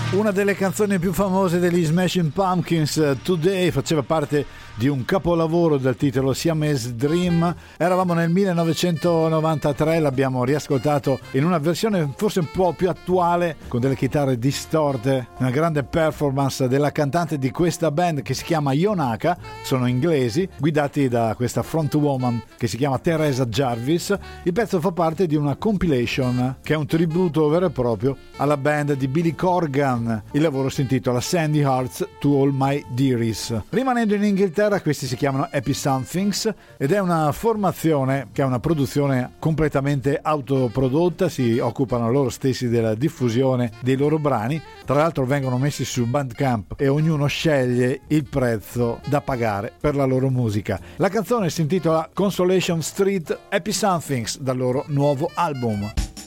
Una delle canzoni più famose degli Smashing Pumpkins, Today, faceva parte di un capolavoro dal titolo Siamese Dream. Eravamo nel 1993, l'abbiamo riascoltato in una versione forse un po' più attuale, con delle chitarre distorte, una grande performance della cantante di questa band che si chiama Yonaka, sono inglesi, guidati da questa frontwoman che si chiama Teresa Jarvis. Il pezzo fa parte di una compilation che è un tributo vero e proprio alla band di Billy Corgan. Il lavoro si intitola Sandy Hearts to All My Dearies. Rimanendo in Inghilterra, questi si chiamano Happy Somethings ed è una formazione che ha una produzione completamente autoprodotta, si occupano loro stessi della diffusione dei loro brani, tra l'altro vengono messi su Bandcamp e ognuno sceglie il prezzo da pagare per la loro musica. La canzone si intitola Consolation Street, Happy Somethings, dal loro nuovo album.